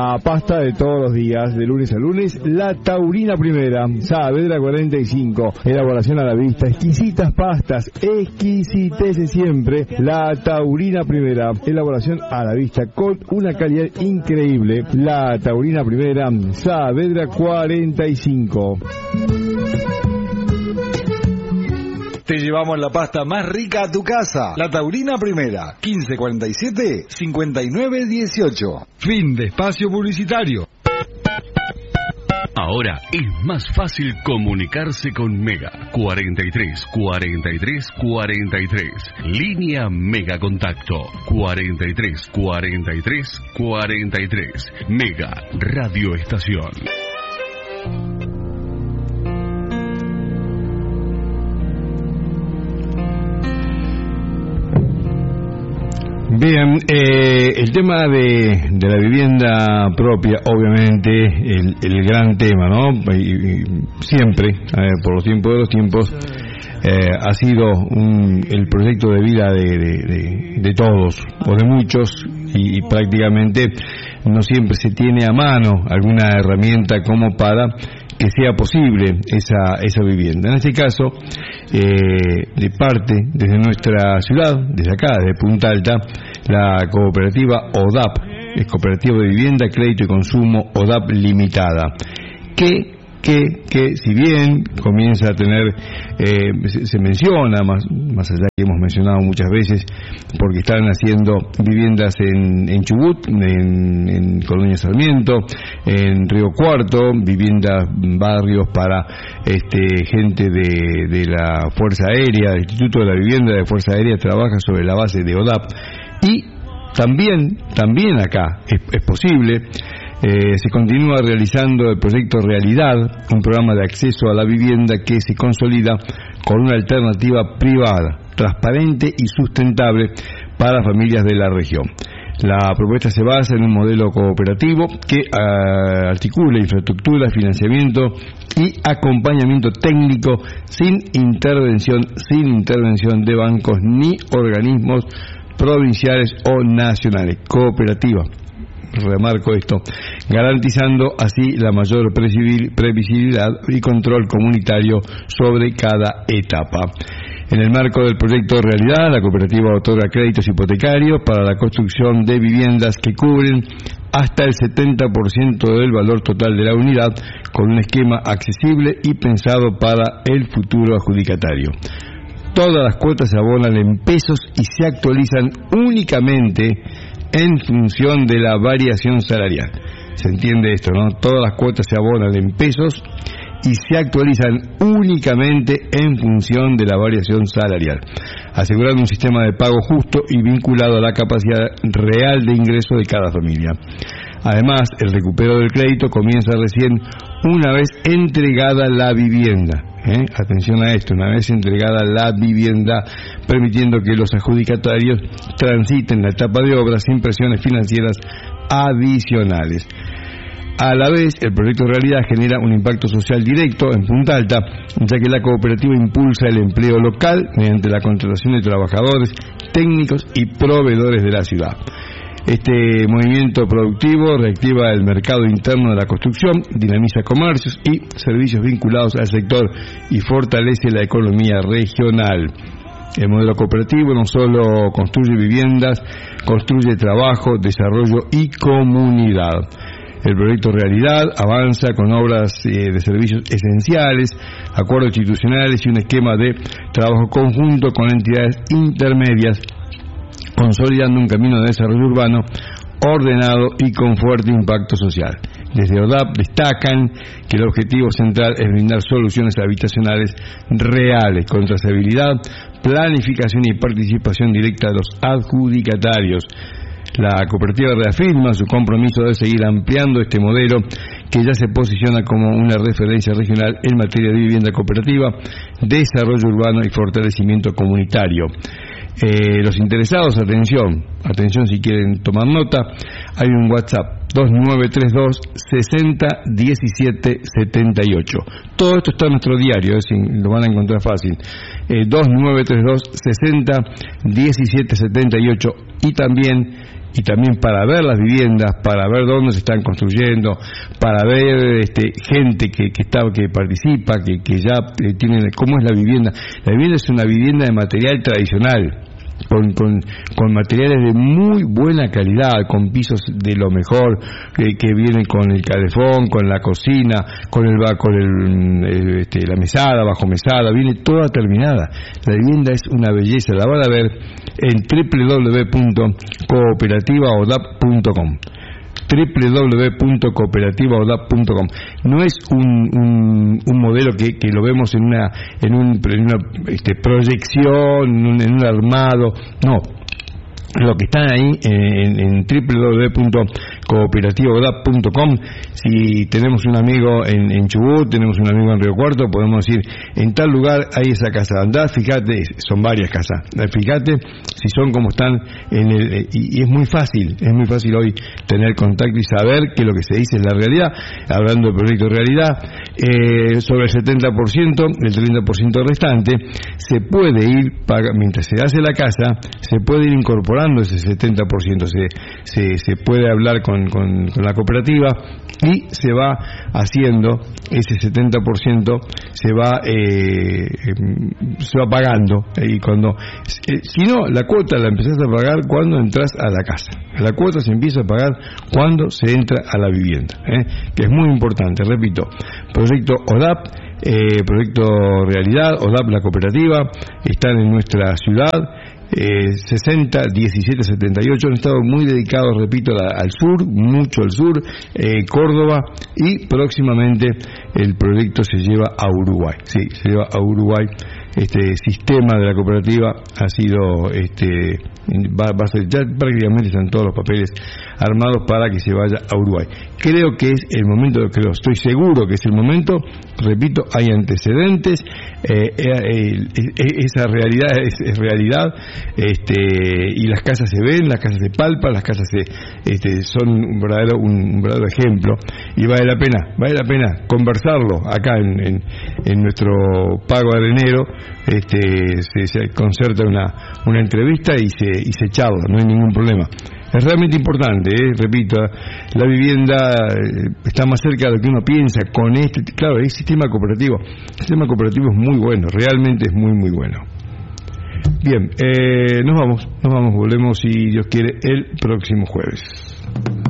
A pasta de todos los días, de lunes a lunes, la Taurina Primera, Saavedra 45, elaboración a la vista, exquisitas pastas, exquisitece siempre, la Taurina Primera, elaboración a la vista con una calidad increíble, la Taurina Primera, Saavedra 45. Te llevamos la pasta más rica a tu casa. La Taurina Primera, 1547-5918. Fin de espacio publicitario. Ahora es más fácil comunicarse con Mega. 43 43 43. Línea Mega Contacto. 43 43 43. Mega Radio Estación. Bien, el tema de la vivienda propia, obviamente, el gran tema, ¿no? Y siempre, por los tiempos de los tiempos, ha sido el proyecto de vida de todos, o de muchos, y prácticamente no siempre se tiene a mano alguna herramienta como para que sea posible esa vivienda. En este caso, de parte, desde nuestra ciudad, desde acá, desde Punta Alta, la cooperativa ODAP, es Cooperativa de Vivienda, Crédito y Consumo ODAP Limitada, que si bien comienza a tener, se menciona, más allá que hemos mencionado muchas veces, porque están haciendo viviendas en Chubut, en Colonia Sarmiento, en Río Cuarto, viviendas, barrios para gente de la Fuerza Aérea, el Instituto de la Vivienda de Fuerza Aérea trabaja sobre la base de ODAP, y también acá es posible. Se continúa realizando el proyecto Realidad, un programa de acceso a la vivienda que se consolida con una alternativa privada, transparente y sustentable para familias de la región. La propuesta se basa en un modelo cooperativo que articula infraestructura, financiamiento y acompañamiento técnico sin intervención de bancos ni organismos provinciales o nacionales. Cooperativa, remarco esto, garantizando así la mayor previsibilidad y control comunitario sobre cada etapa. En el marco del proyecto Realidad, la cooperativa otorga créditos hipotecarios para la construcción de viviendas que cubren hasta el 70% del valor total de la unidad, con un esquema accesible y pensado para el futuro adjudicatario. Todas las cuotas se abonan en pesos y se actualizan únicamente en función de la variación salarial. ¿Se entiende esto, no? Todas las cuotas se abonan en pesos y se actualizan únicamente en función de la variación salarial, asegurando un sistema de pago justo y vinculado a la capacidad real de ingreso de cada familia. Además, el recupero del crédito comienza recién una vez entregada la vivienda. Atención a esto, una vez entregada la vivienda, permitiendo que los adjudicatarios transiten la etapa de obra sin presiones financieras adicionales. A la vez, el proyecto Realidad genera un impacto social directo en Punta Alta, ya que la cooperativa impulsa el empleo local mediante la contratación de trabajadores, técnicos y proveedores de la ciudad. Este movimiento productivo reactiva el mercado interno de la construcción, dinamiza comercios y servicios vinculados al sector y fortalece la economía regional. El modelo cooperativo no solo construye viviendas, construye trabajo, desarrollo y comunidad. El proyecto Realidad avanza con obras de servicios esenciales, acuerdos institucionales y un esquema de trabajo conjunto con entidades intermedias, consolidando un camino de desarrollo urbano ordenado y con fuerte impacto social. Desde ODAP destacan que el objetivo central es brindar soluciones habitacionales reales, con trazabilidad, planificación y participación directa de los adjudicatarios. La cooperativa reafirma su compromiso de seguir ampliando este modelo que ya se posiciona como una referencia regional en materia de vivienda cooperativa, desarrollo urbano y fortalecimiento comunitario. Los interesados, atención si quieren tomar nota, hay un WhatsApp 2932 60 17 78. Todo esto está en nuestro diario, lo van a encontrar fácil. 2932 60 17 78, y también y también para ver las viviendas, para ver dónde se están construyendo, para ver gente que participa, que ya tiene cómo es la vivienda. La vivienda es una vivienda de material tradicional, con materiales de muy buena calidad, con pisos de lo mejor, que vienen con el calefón, con la cocina, con la mesada, bajo mesada, viene toda terminada. La vivienda es una belleza, la van a ver en www.cooperativaodap.com. www.cooperativaodap.com. No es un modelo que lo vemos en una proyección, en un armado, no. Lo que están ahí en www.cooperativaodap.com. Si tenemos un amigo en Chubut, tenemos un amigo en Río Cuarto, podemos decir, en tal lugar hay esa casa, andá, fíjate, son varias casas, fíjate si son como están y es muy fácil hoy tener contacto y saber que lo que se dice es la realidad. Hablando de proyecto de realidad, sobre el 70%, el 30% restante se puede ir, mientras se hace la casa, se puede ir incorporando ese 70%, se puede hablar con la cooperativa y se va haciendo ese 70%, se va pagando, y cuando si no, la cuota la empezás a pagar cuando entras a la casa. La cuota se empieza a pagar cuando se entra a la vivienda, que es muy importante. Repito, proyecto ODAP, proyecto Realidad, ODAP la cooperativa, están en nuestra ciudad. 60 17 78 han estado muy dedicados, repito, al sur, mucho al sur, Córdoba, y próximamente el proyecto se lleva a Uruguay. Sí, se lleva a Uruguay. Este sistema de la cooperativa ha sido va a ser, ya prácticamente están todos los papeles armados para que se vaya a Uruguay. Creo que es el momento, estoy seguro que es el momento. Repito, hay antecedentes, esa realidad es realidad, y las casas se ven, las casas se palpan, las casas son un verdadero ejemplo, y vale la pena conversarlo acá en nuestro Pago Arenero. Se concerta una entrevista y se charla, no hay ningún problema. Es realmente importante, repito, la vivienda está más cerca de lo que uno piensa con claro, el sistema cooperativo. El sistema cooperativo es muy bueno, realmente es muy, muy bueno. Bien, nos vamos, volvemos si Dios quiere el próximo jueves.